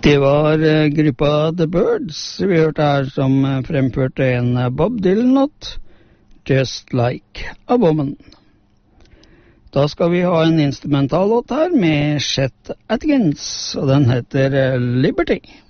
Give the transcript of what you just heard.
Det var gruppa The Birds vi hørte her som fremførte en Bob Dylan-låt, Just Like a Woman. Da skal vi ha en instrumentallåt her med Chet Atkins, og den heter Liberty.